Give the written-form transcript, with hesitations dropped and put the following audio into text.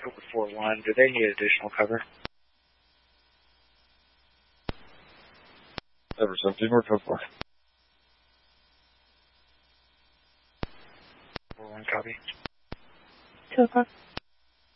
Over 4-1, do they need additional cover? Ever something we're code for. 4-1, copy. 2 o'clock.